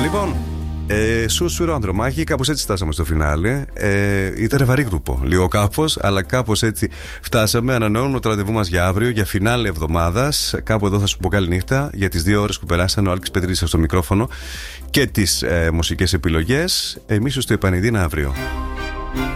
Λοιπόν, Σούσουρο Ανδρομάχη, κάπως έτσι φτάσαμε στο φινάλε. Ήταν βαρύ γκρουπο, λίγο κάπως, αλλά κάπως έτσι φτάσαμε. Ανανεώνουμε το ραντεβού μας για αύριο, για φινάλε εβδομάδας. Κάπου εδώ θα σου πω καλή νύχτα για τις 2 ώρες που περάσαν. Ο Άλκης Πετρίδης στο μικρόφωνο και τις μουσικές επιλογές. Εμείς στο επανειδήν αύριο.